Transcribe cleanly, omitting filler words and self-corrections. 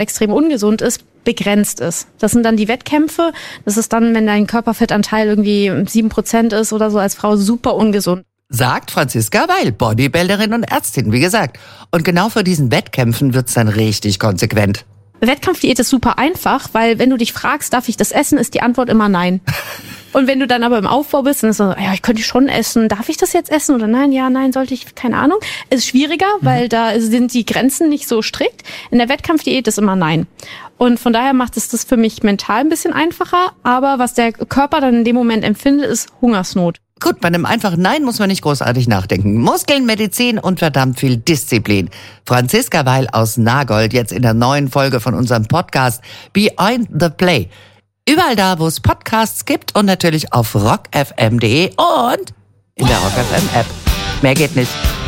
extrem ungesund ist, begrenzt ist. Das sind dann die Wettkämpfe. Das ist dann, wenn dein Körperfettanteil irgendwie 7% ist oder so, als Frau super ungesund. Sagt Franziska Weil, Bodybuilderin und Ärztin, wie gesagt. Und genau für diesen Wettkämpfen wird's dann richtig konsequent. Wettkampfdiät ist super einfach, weil wenn du dich fragst, darf ich das essen, ist die Antwort immer nein. Und wenn du dann aber im Aufbau bist, dann ist so, ja, ich könnte schon essen, darf ich das jetzt essen oder nein, ja, nein, sollte ich, keine Ahnung. Es ist schwieriger, weil da sind die Grenzen nicht so strikt. In der Wettkampfdiät ist immer nein. Und von daher macht es das für mich mental ein bisschen einfacher, aber was der Körper dann in dem Moment empfindet, ist Hungersnot. Gut, bei einem einfachen Nein muss man nicht großartig nachdenken. Muskeln, Medizin und verdammt viel Disziplin. Franziska Weil aus Nagold, jetzt in der neuen Folge von unserem Podcast Behind the Play. Überall da, wo es Podcasts gibt und natürlich auf rockfm.de und in der Rock FM App. Mehr geht nicht.